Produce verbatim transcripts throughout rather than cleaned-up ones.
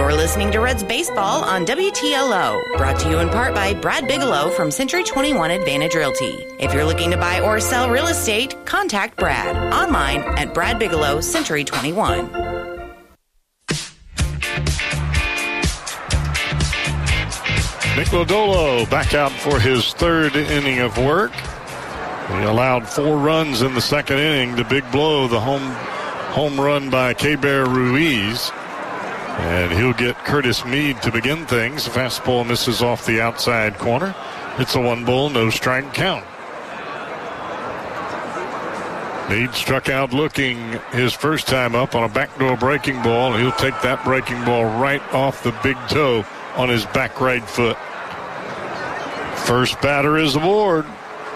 You're listening to Reds Baseball on W T L O, brought to you in part by Brad Bigelow from Century twenty-one Advantage Realty. If you're looking to buy or sell real estate, contact Brad online at Brad Bigelow Century twenty-one. Nick Lodolo back out for his third inning of work. He allowed four runs in the second inning. The big blow, the home home run by Keber Ruiz. And he'll get Curtis Mead to begin things. The fastball misses off the outside corner. It's a one ball, no strike count. Mead struck out looking his first time up on a backdoor breaking ball. He'll take that breaking ball right off the big toe on his back right foot. First batter is aboard.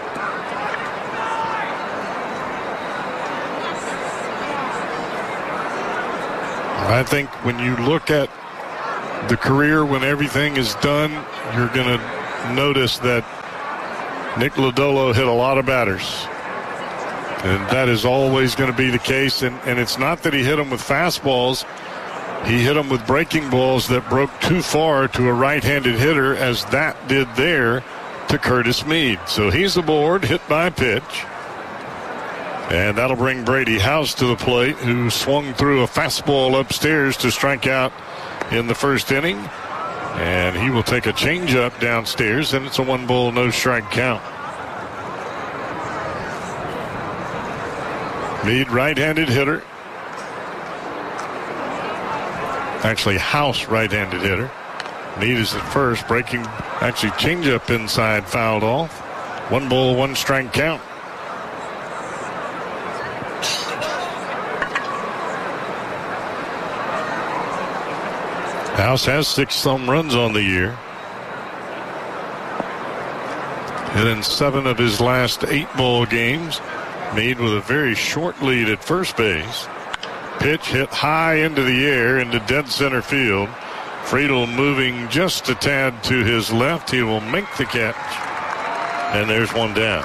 I think when you look at the career when everything is done, you're going to notice that Nick Lodolo hit a lot of batters. And that is always going to be the case. And, and it's not that he hit them with fastballs. He hit them with breaking balls that broke too far to a right-handed hitter, as that did there to Curtis Mead. So he's aboard, hit by pitch. And that'll bring Brady House to the plate, who swung through a fastball upstairs to strike out in the first inning. And he will take a changeup downstairs, and it's a one ball, no strike count. Mead, right-handed hitter. Actually, House, right-handed hitter. Mead is at first, breaking, actually changeup inside, fouled off. One ball, one strike count. House has six home runs on the year. And in seven of his last eight ball games, Mead with a very short lead at first base. Pitch hit high into the air into dead center field. Friedel moving just a tad to his left. He will make the catch. And there's one down.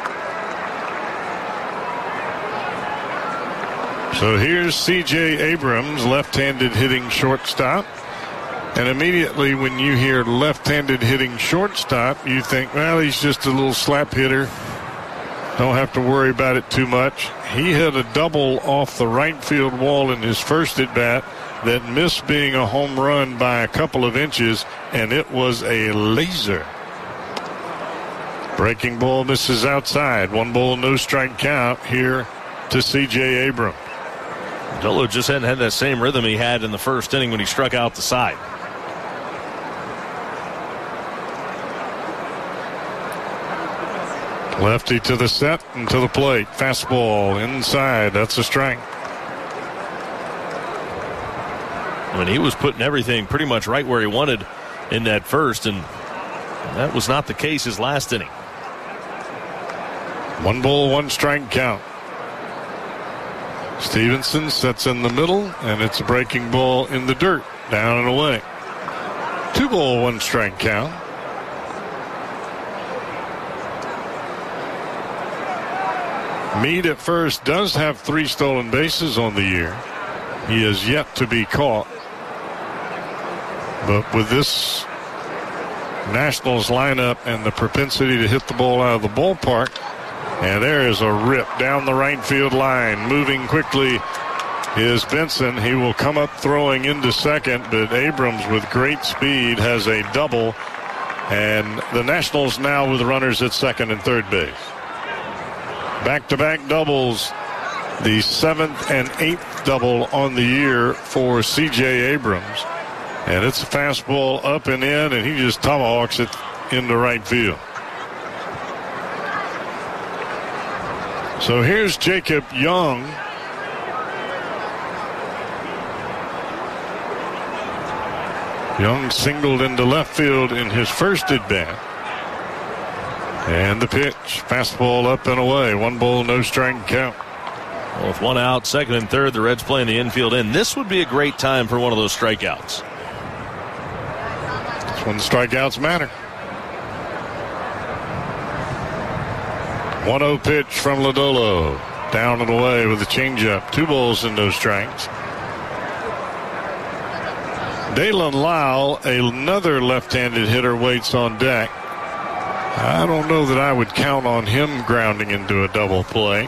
So here's C J Abrams, left-handed hitting shortstop. And immediately when you hear left-handed hitting shortstop, you think, well, he's just a little slap hitter. Don't have to worry about it too much. He hit a double off the right field wall in his first at-bat that missed being a home run by a couple of inches, and it was a laser. Breaking ball misses outside. One ball, no strike count here to C J Abrams. Dolo just hadn't had that same rhythm he had in the first inning when he struck out the side. Lefty to the set and to the plate. Fastball inside. That's a strike. I mean, he was putting everything pretty much right where he wanted in that first, and that was not the case his last inning. One ball, one strike count. Stevenson sets in the middle, and it's a breaking ball in the dirt, down and away. Two ball, one strike count. Mead at first does have three stolen bases on the year. He is yet to be caught. But with this Nationals lineup and the propensity to hit the ball out of the ballpark, and there is a rip down the right field line. Moving quickly is Benson. He will come up throwing into second, but Abrams with great speed has a double. And the Nationals now with runners at second and third base. Back-to-back doubles, the seventh and eighth double on the year for C J Abrams. And it's a fastball up and in, and he just tomahawks it into right field. So here's Jacob Young. Young singled into left field in his first at-bat. And the pitch, fastball up and away. One ball, no strike count. Well, with one out, second and third, the Reds playing the infield in. This would be a great time for one of those strikeouts. That's when the strikeouts matter. one oh pitch from Lodolo. Down and away with a changeup. Two balls and no strikes. Dalen Lyle, another left-handed hitter, waits on deck. I don't know that I would count on him grounding into a double play.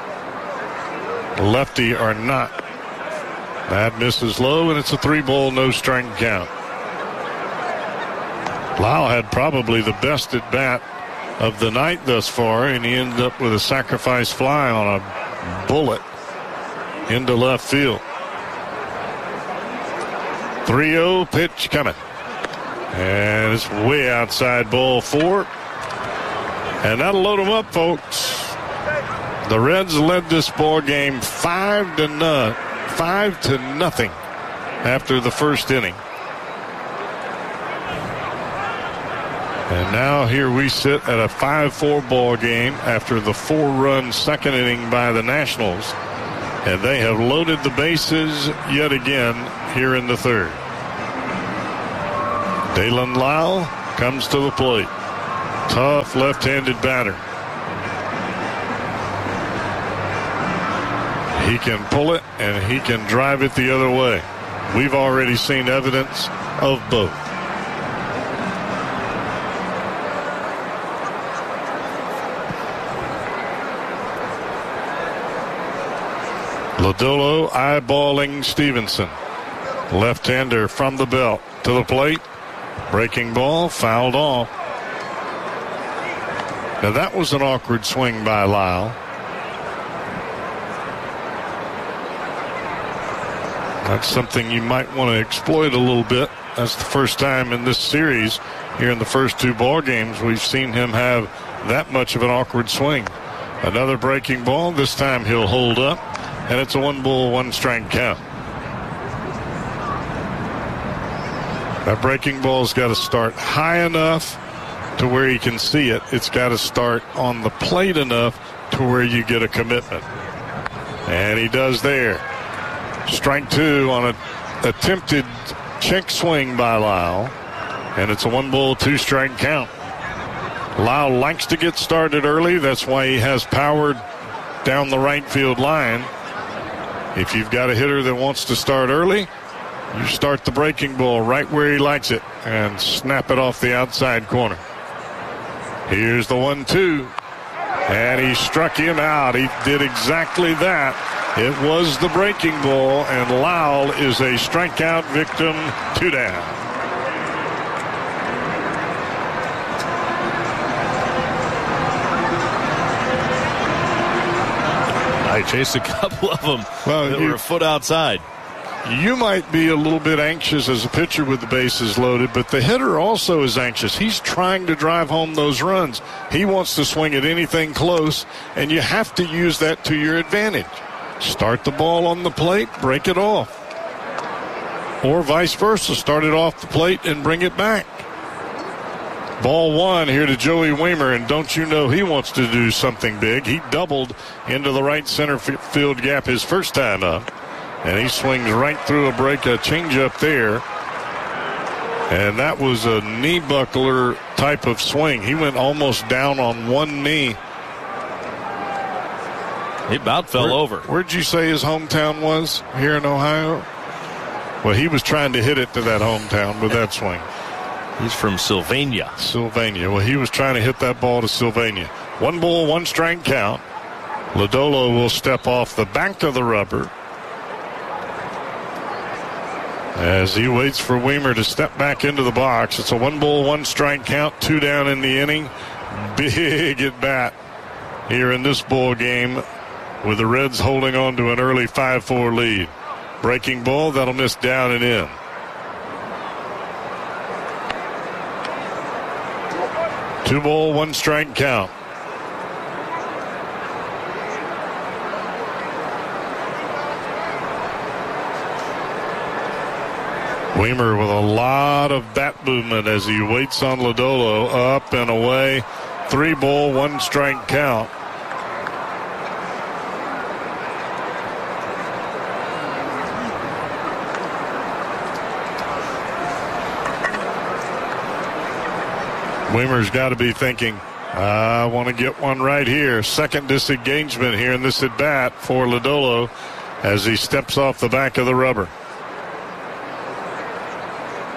Lefty or not. That misses low, and it's a three-ball, no-strike count. Lyle had probably the best at bat of the night thus far, and he ended up with a sacrifice fly on a bullet into left field. three oh pitch coming. And it's way outside, ball four. And that'll load them up, folks. The Reds led this ball game five to none, five to nothing after the first inning. And now here we sit at a five four ball game after the four-run second inning by the Nationals. And they have loaded the bases yet again here in the third. Dalen Lyle comes to the plate. Tough left-handed batter. He can pull it and he can drive it the other way. We've already seen evidence of both. Lodolo eyeballing Stevenson. Left-hander from the belt to the plate. Breaking ball, fouled off. Now that was an awkward swing by Lyle. That's something you might want to exploit a little bit. That's the first time in this series, here in the first two ball games, we've seen him have that much of an awkward swing. Another breaking ball. This time he'll hold up. And it's a one ball, one strike count. That breaking ball's got to start high enough to where you can see it. It's got to start on the plate enough to where you get a commitment. And he does there. Strike two on an attempted check swing by Lyle. And it's a one ball, two strike count. Lyle likes to get started early. That's why he has power down the right field line. If you've got a hitter that wants to start early, you start the breaking ball right where he likes it and snap it off the outside corner. Here's the one two. And he struck him out. He did exactly that. It was the breaking ball, and Lyle is a strikeout victim. Two down. I chased a couple of them well, that you, were a foot outside. You might be a little bit anxious as a pitcher with the bases loaded, but the hitter also is anxious. He's trying to drive home those runs. He wants to swing at anything close, and you have to use that to your advantage. Start the ball on the plate, break it off. Or vice versa, start it off the plate and bring it back. Ball one here to Joey Wiemer, and don't you know he wants to do something big. He doubled into the right center field gap his first time up, and he swings right through a break, a changeup there. And that was a knee buckler type of swing. He went almost down on one knee. He about fell Where, over. Where'd you say his hometown was here in Ohio? Well, he was trying to hit it to that hometown with that swing. He's from Sylvania. Sylvania. Well, he was trying to hit that ball to Sylvania. One ball, one strike count. Lodolo will step off the back of the rubber as he waits for Wiemer to step back into the box. It's a one ball, one strike count, two down in the inning. Big at bat here in this ball game with the Reds holding on to an early five four lead. Breaking ball, that'll miss down and in. Two ball, one strike count. Wiemer with a lot of bat movement as he waits on Lodolo. Up and away. Three ball, one strike count. Wiemer's got to be thinking, I want to get one right here. Second disengagement here in this at bat for Lodolo as he steps off the back of the rubber.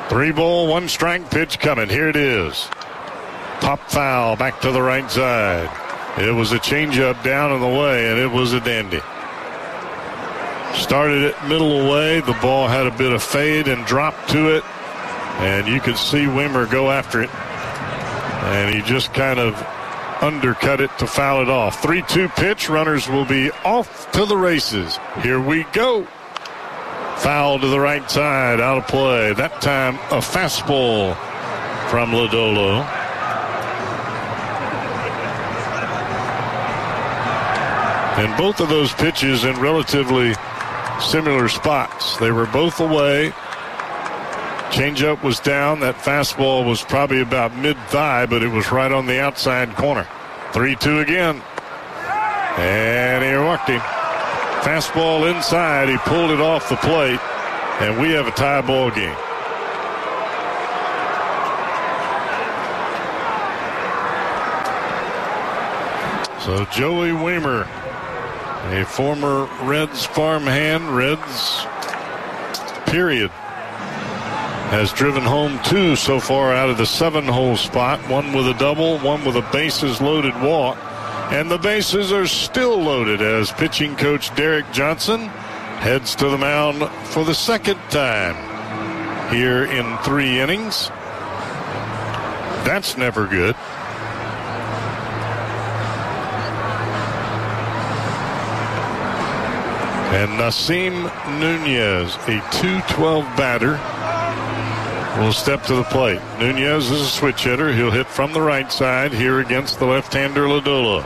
Three ball, one strike pitch coming. Here it is. Pop foul back to the right side. It was a changeup down in the way, and it was a dandy. Started it middle away. The ball had a bit of fade and drop to it, and you could see Wimmer go after it. And he just kind of undercut it to foul it off. three two pitch. Runners will be off to the races. Here we go. Foul to the right side, out of play. That time a fastball from Lodolo. And both of those pitches in relatively similar spots. They were both away. Changeup was down. That fastball was probably about mid-thigh, but it was right on the outside corner. three two again. And he walked him. Fastball inside. He pulled it off the plate, and we have a tie ball game. So Joey Wimmer, a former Reds farmhand, Reds period, has driven home two so far out of the seven-hole spot, one with a double, one with a bases-loaded walk. And the bases are still loaded as pitching coach Derek Johnson heads to the mound for the second time here in three innings. That's never good. And Nasim Nunez, a two twelve batter, will step to the plate. Nunez is a switch hitter. He'll hit from the right side here against the left-hander Lodolo.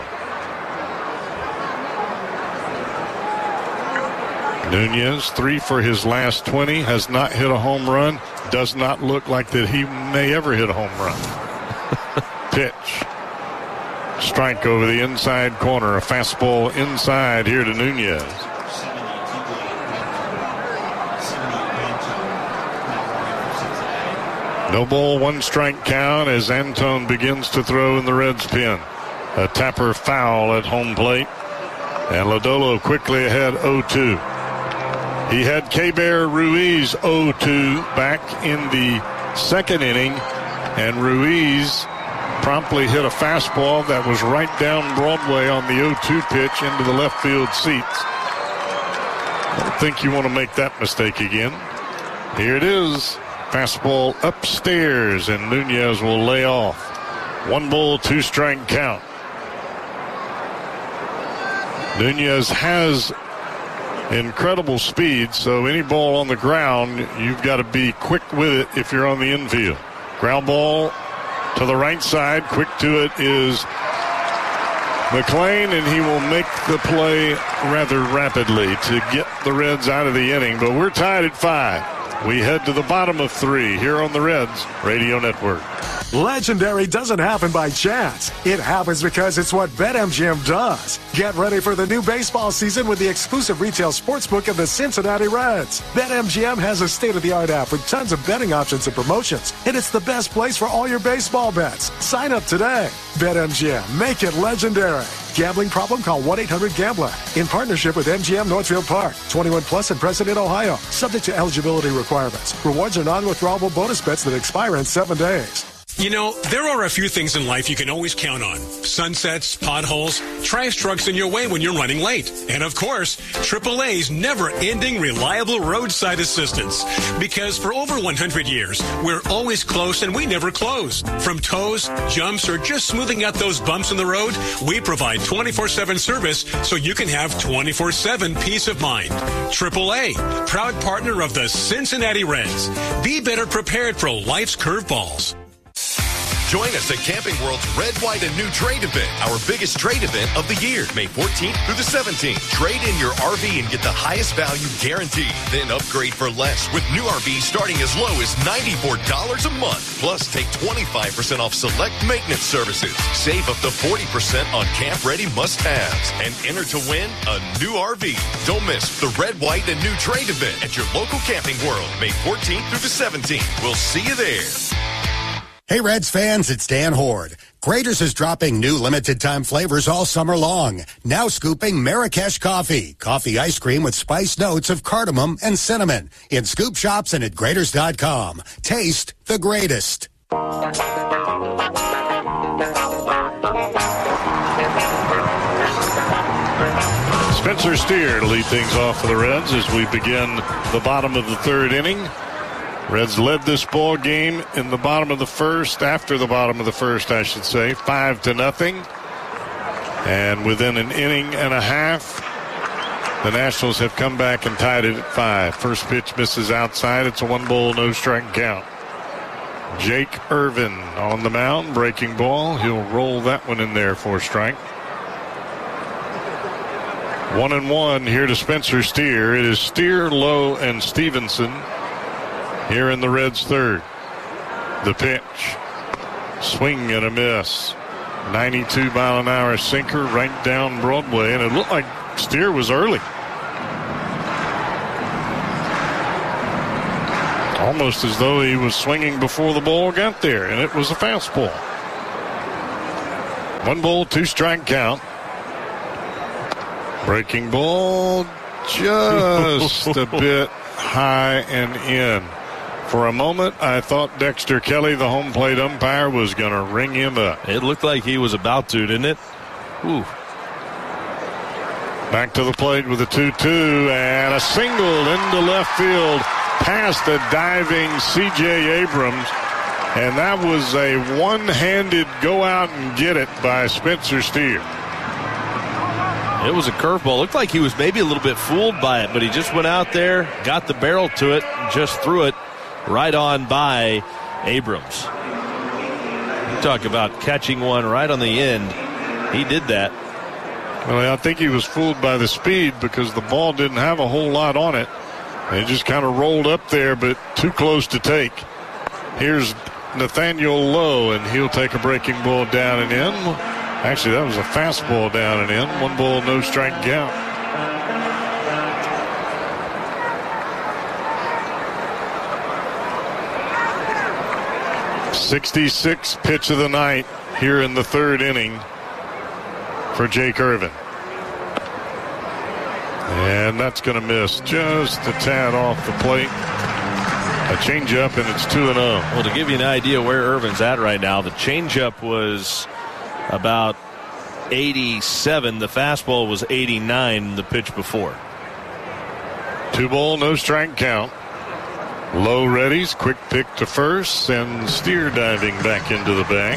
Nunez, three for his last twenty, has not hit a home run. Does not look like that he may ever hit a home run. Pitch. Strike over the inside corner. A fastball inside here to Nunez. No ball, one strike count as Antone begins to throw in the Reds' pen. A tapper foul at home plate. And Lodolo quickly ahead oh two. He had Keibert Ruiz oh two back in the second inning, and Ruiz promptly hit a fastball that was right down Broadway on the oh two pitch into the left field seats. I don't think you want to make that mistake again. Here it is. Fastball upstairs, and Nunez will lay off. One ball, two strike count. Nunez has incredible speed, so any ball on the ground, you've got to be quick with it if you're on the infield. Ground ball to the right side. Quick to it is McLean, and he will make the play rather rapidly to get the Reds out of the inning. But we're tied at five. We head to the bottom of three here on the Reds Radio Network. Legendary doesn't happen by chance. It happens because it's what BetMGM does. Get ready for the new baseball season with the exclusive retail sportsbook of the Cincinnati Reds. BetMGM has a state-of-the-art app with tons of betting options and promotions, and it's the best place for all your baseball bets. Sign up today. BetMGM, make it legendary. Gambling problem? Call one eight hundred gambler. In partnership with M G M Northfield Park. twenty-one plus in President, Ohio. Subject to eligibility requirements. Rewards are non-withdrawable bonus bets that expire in seven days. You know, there are a few things in life you can always count on. Sunsets, potholes, trash trucks in your way when you're running late. And of course, triple A's never-ending reliable roadside assistance. Because for over one hundred years, we're always close and we never close. From tows, jumps, or just smoothing out those bumps in the road, we provide twenty-four seven service so you can have twenty-four seven peace of mind. triple A, proud partner of the Cincinnati Reds. Be better prepared for life's curveballs. Join us at Camping World's Red, White, and New Trade event, our biggest trade event of the year, May fourteenth through the seventeenth. Trade in your R V and get the highest value guaranteed. Then upgrade for less with new R Vs starting as low as ninety-four dollars a month. Plus, take twenty-five percent off select maintenance services. Save up to forty percent on camp-ready must-haves. And enter to win a new R V. Don't miss the Red, White, and New Trade event at your local Camping World, May fourteenth through the seventeenth. We'll see you there. Hey, Reds fans, it's Dan Horde. Grader's is dropping new limited-time flavors all summer long. Now scooping Marrakesh coffee. Coffee ice cream with spiced notes of cardamom and cinnamon. In scoop shops and at graders dot com. Taste the greatest. Spencer Steer to lead things off for the Reds as we begin the bottom of the third inning. Reds led this ball game in the bottom of the first, after the bottom of the first, I should say, five to nothing. And within an inning and a half, the Nationals have come back and tied it at five. First pitch misses outside. It's a one ball, no strike count. Jake Irvin on the mound, breaking ball. He'll roll that one in there for a strike. One and one here to Spencer Steer. It is Steer, Lowe, and Stevenson here in the Reds' third. The pitch. Swing and a miss. ninety-two mile an hour sinker right down Broadway, and it looked like Steer was early. Almost as though he was swinging before the ball got there, and it was a fastball. One ball, two strike count. Breaking ball just a bit high and in. For a moment, I thought Dexter Kelly, the home plate umpire, was going to ring him up. It looked like he was about to, didn't it? Ooh. Back to the plate with a two two and a single into left field past the diving C J Abrams. And that was a one-handed go out and get it by Spencer Steer. It was a curveball. Looked like he was maybe a little bit fooled by it, but he just went out there, got the barrel to it, and just threw it right on by Abrams. You talk about catching one right on the end. He did that. Well, I think he was fooled by the speed because the ball didn't have a whole lot on it. It just kind of rolled up there, but too close to take. Here's Nathaniel Lowe, and he'll take a breaking ball down and in. Actually, that was a fastball down and in. One ball, no strike count. sixty-sixth pitch of the night here in the third inning for Jake Irvin. And that's going to miss just a tad off the plate. A changeup, and it's two and oh. Well, to give you an idea where Irvin's at right now, the changeup was about eighty-seven. The fastball was eighty-nine the pitch before. Two ball, no strike count. Low readies, quick pick to first, and Steer diving back into the bag.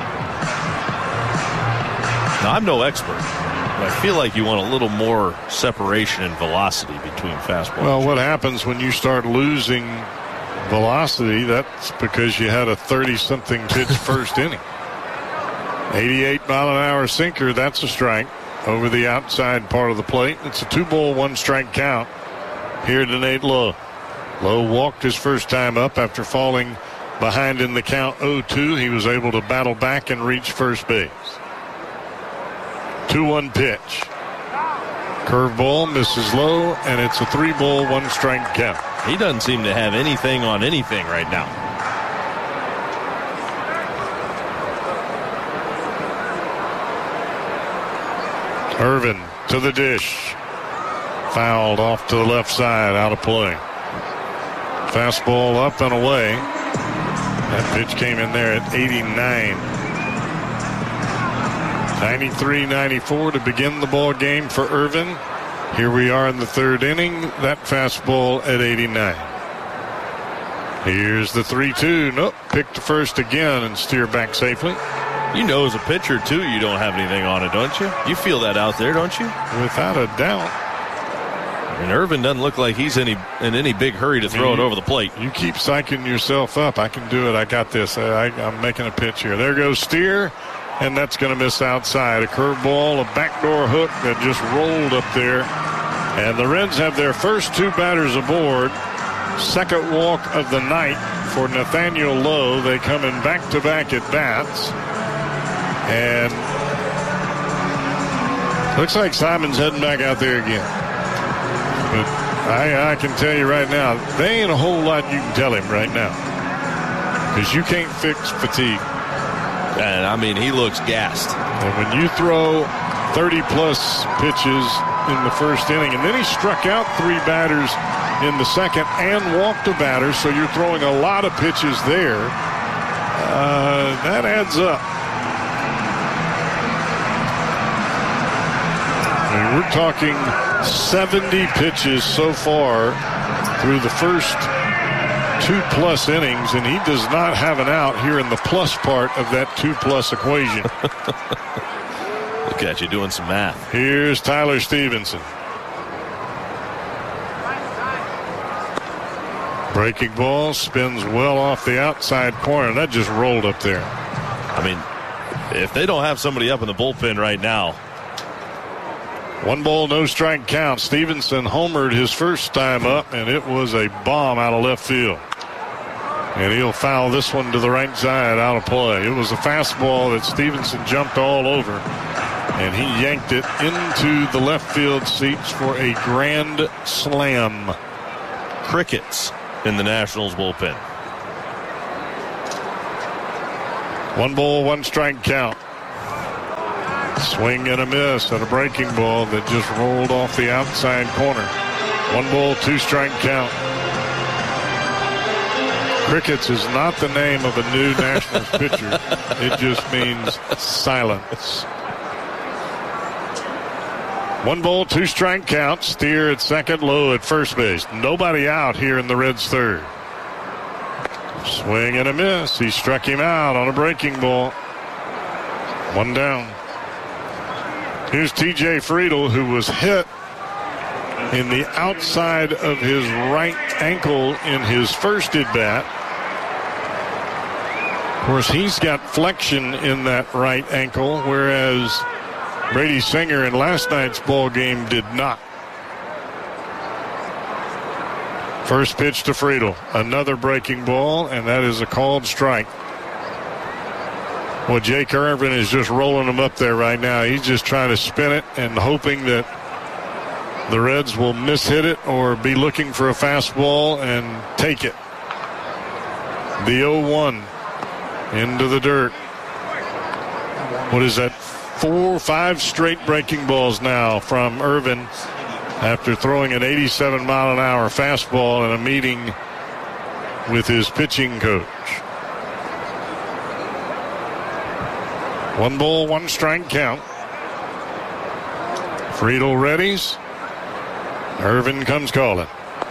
Now, I'm no expert, but I feel like you want a little more separation and velocity between fastballs. Well, what happens when you start losing velocity? That's because you had a thirty-something pitch first inning. eighty-eight mile an hour sinker, that's a strike over the outside part of the plate. It's a two ball, one strike count here to Nate Lowe. Lowe walked his first time up after falling behind in the count oh two. He was able to battle back and reach first base. two one pitch. Curveball misses Lowe, and it's a three ball, one strike count. He doesn't seem to have anything on anything right now. Irvin to the dish. Fouled off to the left side, out of play. Fastball up and away. That pitch came in there at eighty-nine. ninety-three ninety-four to begin the ball game for Irvin. Here we are in the third inning. That fastball at eighty-nine. Here's the three two. Nope. Pick to first again and steer back safely. You know, as a pitcher, too, you don't have anything on it, don't you? You feel that out there, don't you? Without a doubt. And Irvin doesn't look like he's any in any big hurry to throw you, it over the plate. You keep psyching yourself up. I can do it. I got this. I, I'm making a pitch here. There goes Steer, and that's going to miss outside. A curveball, a backdoor hook that just rolled up there. And the Reds have their first two batters aboard. Second walk of the night for Nathaniel Lowe. They come in back-to-back at bats. And looks like Simon's heading back out there again. But I, I can tell you right now, there ain't a whole lot you can tell him right now. because you can't fix fatigue. And, I mean, he looks gassed. And when you throw thirty-plus pitches in the first inning, and then he struck out three batters in the second and walked a batter, so you're throwing a lot of pitches there. Uh, that adds up. I mean, we're talking seventy pitches so far through the first two-plus innings, and he does not have an out here in the plus part of that two-plus equation. Look at you doing some math. Here's Tyler Stevenson. Breaking ball spins well off the outside corner. That just rolled up there. I mean, if they don't have somebody up in the bullpen right now. One ball, no strike count. Stevenson homered his first time up, and it was a bomb out of left field. And he'll foul this one to the right side, out of play. It was a fastball that Stevenson jumped all over, and he yanked it into the left field seats for a grand slam. Crickets in the Nationals bullpen. One ball, one strike count. Swing and a miss at a breaking ball that just rolled off the outside corner. One ball, two strike count. Crickets is not the name of a new Nationals pitcher. It just means silence. One ball, two strike count. Steer at second, Lowe at first base. Nobody out here in the Reds' third. Swing and a miss. He struck him out on a breaking ball. One down. Here's T J Friedl, who was hit in the outside of his right ankle in his first at-bat. Of course, he's got flexion in that right ankle, whereas Brady Singer in last night's ball game did not. First pitch to Friedl. Another breaking ball, and that is a called strike. Well, Jake Irvin is just rolling him up there right now. He's just trying to spin it and hoping that the Reds will mishit it or be looking for a fastball and take it. The oh one into the dirt. What is that? Four, five straight breaking balls now from Irvin after throwing an eighty-seven mile an hour fastball in a meeting with his pitching coach. One ball, one strike count. Friedl readies. Irvin comes calling.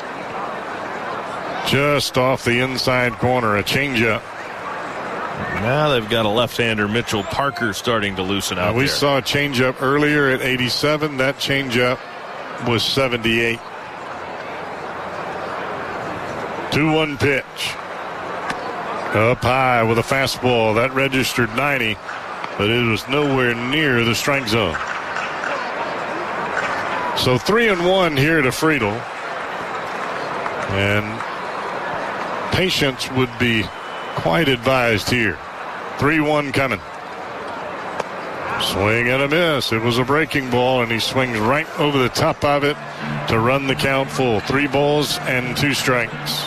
Just off the inside corner, a changeup. Now they've got a left-hander, Mitchell Parker, starting to loosen out. Now we there. saw a changeup earlier at eighty-seven. That changeup was seventy-eight. two one pitch. Up high with a fastball. That registered ninety, but it was nowhere near the strike zone. So three and one here to Friedl. And patience would be quite advised here. three one coming. Swing and a miss. It was a breaking ball, and he swings right over the top of it to run the count full. Three balls and two strikes.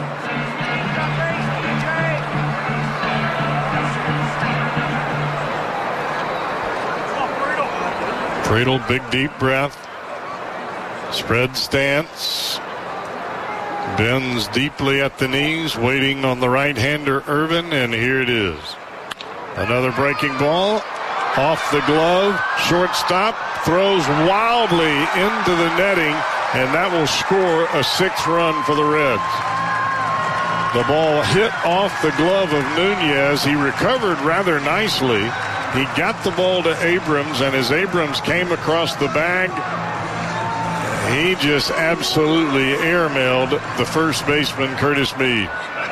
Friedl, big deep breath. Spread stance. Bends deeply at the knees, waiting on the right-hander Irvin, and here it is. Another breaking ball. Off the glove. Shortstop throws wildly into the netting, and that will score a sixth run for the Reds. The ball hit off the glove of Nunez. He recovered rather nicely. He got the ball to Abrams, and as Abrams came across the bag, he just absolutely airmailed the first baseman, Curtis Mead.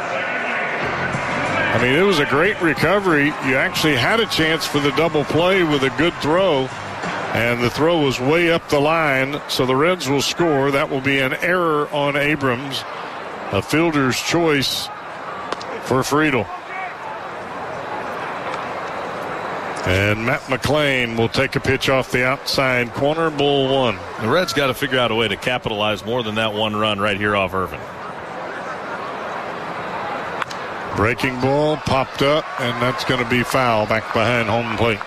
I mean, it was a great recovery. You actually had a chance for the double play with a good throw, and the throw was way up the line, so the Reds will score. That will be an error on Abrams, a fielder's choice for Friedl. And Matt McClain will take a pitch off the outside corner, ball one. The Reds got to figure out a way to capitalize more than that one run right here off Irvin. Breaking ball popped up, and that's going to be foul back behind home plate.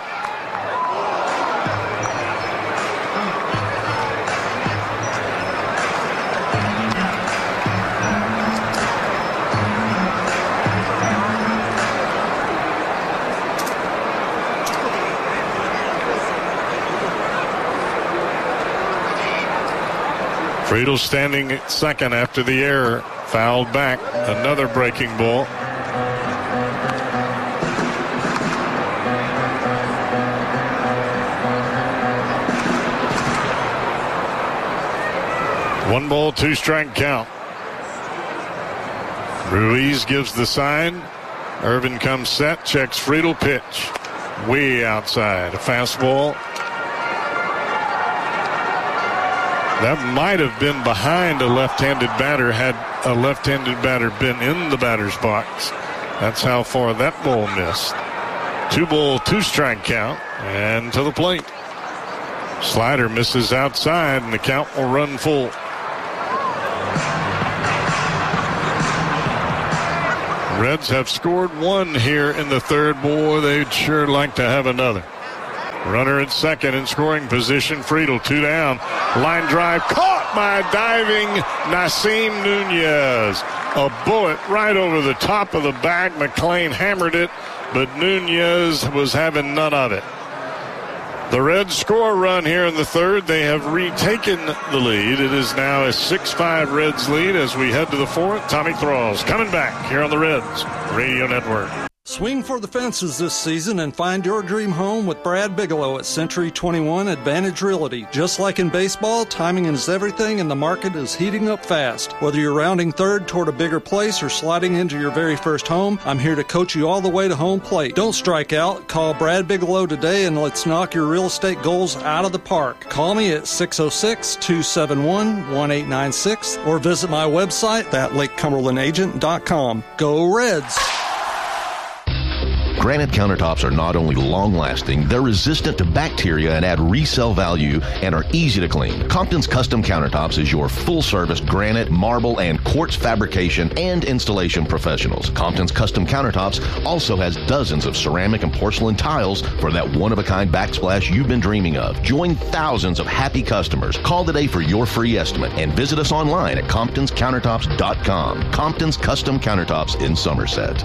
Friedel standing at second after the error. Fouled back. Another breaking ball. One ball, two strike count. Ruiz gives the sign. Irvin comes set, checks Friedel, pitch. Way outside. A fastball. That might have been behind a left-handed batter had a left-handed batter been in the batter's box. That's how far that ball missed. Two ball, two strike count, and to the plate. Slider misses outside, and the count will run full. Reds have scored one here in the third. Boy, they'd sure like to have another. Runner at second in scoring position. Friedel, two down. Line drive caught by diving Nasim Nunez. A bullet right over the top of the bag. McLean hammered it, but Nunez was having none of it. The Reds score a run here in the third. They have retaken the lead. It is now a six five Reds lead as we head to the fourth. Tommy Thralls coming back here on the Reds Radio Network. Swing for the fences this season and find your dream home with Brad Bigelow at Century twenty-one Advantage Realty. Just like in baseball, timing is everything and the market is heating up fast. Whether you're rounding third toward a bigger place or sliding into your very first home, I'm here to coach you all the way to home plate. Don't strike out. Call Brad Bigelow today and let's knock your real estate goals out of the park. Call me at six oh six, two seven one, one eight nine six or visit my website at lake cumberland agent dot com. Go Reds! Granite countertops are not only long-lasting, they're resistant to bacteria and add resale value and are easy to clean. Compton's Custom Countertops is your full-service granite, marble, and quartz fabrication and installation professionals. Compton's Custom Countertops also has dozens of ceramic and porcelain tiles for that one-of-a-kind backsplash you've been dreaming of. Join thousands of happy customers. Call today for your free estimate and visit us online at comptons countertops dot com. Compton's Custom Countertops in Somerset.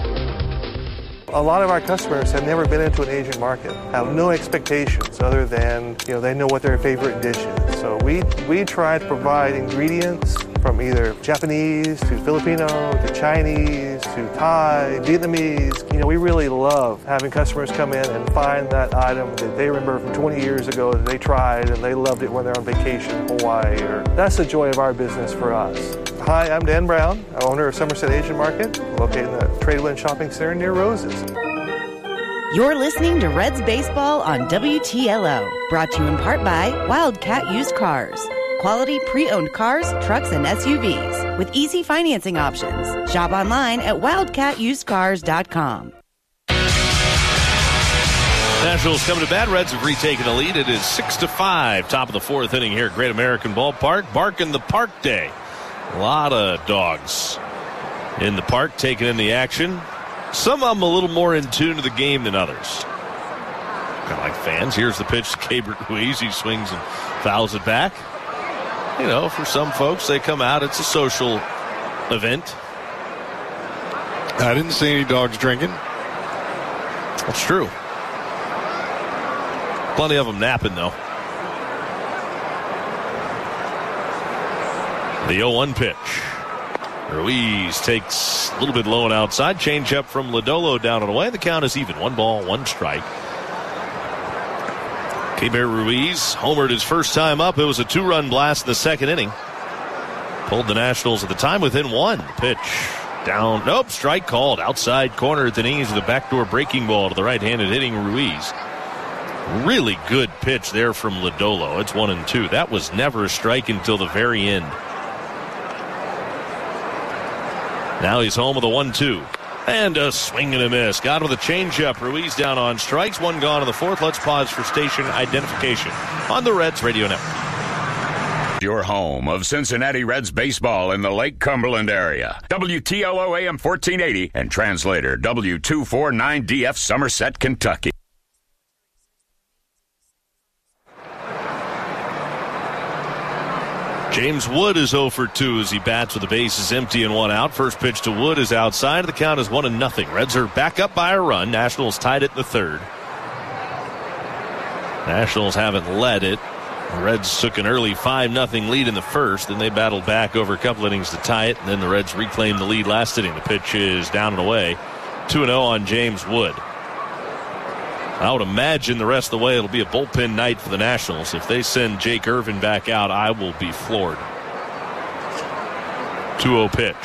A lot of our customers have never been into an Asian market, have no expectations other than, you know, they know what their favorite dish is. So we, we try to provide ingredients from either Japanese to Filipino to Chinese to Thai, Vietnamese. You know, we really love having customers come in and find that item that they remember from twenty years ago that they tried and they loved it when they're on vacation in Hawaii. Or, that's the joy of our business for us. Hi, I'm Dan Brown, owner of Somerset Asian Market, located in the Tradewind Shopping Center near Roses. You're listening to Reds Baseball on W T L O, brought to you in part by Wildcat Used Cars. Quality pre-owned cars, trucks, and S U Vs with easy financing options. Shop online at wildcat used cars dot com. Nationals coming to bat. Reds have retaken the lead. It is six to five. Top of the fourth inning here at Great American Ballpark. Bark in the Park Day. A lot of dogs in the park taking in the action. Some of them a little more in tune to the game than others. Kind of like fans. Here's the pitch to Keibert Ruiz. He swings and fouls it back. You know, for some folks, they come out. It's a social event. I didn't see any dogs drinking. That's true. Plenty of them napping, though. The oh one pitch. Ruiz takes a little bit low and outside. Change up from Lodolo down and away. The count is even. One ball, one strike. Keibert Ruiz homered his first time up. It was a two-run blast in the second inning. Pulled the Nationals at the time within one. Pitch down. Nope, strike called. Outside corner at the knees of the backdoor breaking ball to the right-handed hitting Ruiz. Really good pitch there from Lodolo. It's one and two. That was never a strike until the very end. Now he's home with a one two. And a swing and a miss. Got with a changeup. Ruiz down on strikes. One gone in the fourth. Let's pause for station identification on the Reds Radio Network. Your home of Cincinnati Reds baseball in the Lake Cumberland area. W T L O A M fourteen eighty and translator W two forty-nine D F Somerset, Kentucky. James Wood is oh for two as he bats with the bases empty and one out. First pitch to Wood is outside. The count is one and nothing. Reds are back up by a run. Nationals tied it in the third. Nationals haven't led it. The Reds took an early five nothing lead in the first. Then they battled back over a couple innings to tie it. And then the Reds reclaimed the lead last inning. The pitch is down and away. two and oh on James Wood. I would imagine the rest of the way it'll be a bullpen night for the Nationals. If they send Jake Irvin back out, I will be floored. two oh pitch.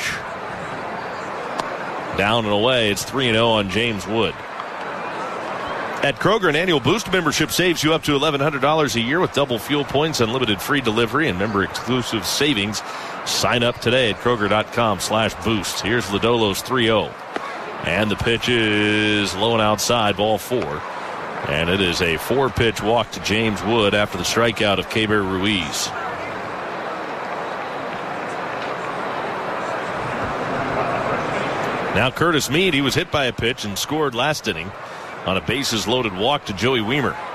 Down and away. It's three and oh on James Wood. At Kroger, an annual Boost membership saves you up to eleven hundred dollars a year with double fuel points, unlimited free delivery, and member-exclusive savings. Sign up today at Kroger.com slash Boost. Here's Lodolo's three oh. And the pitch is low and outside, ball four. And it is a four-pitch walk to James Wood after the strikeout of Keibert Ruiz. Now Curtis Mead, he was hit by a pitch and scored last inning on a bases-loaded walk to Joey Wiemer.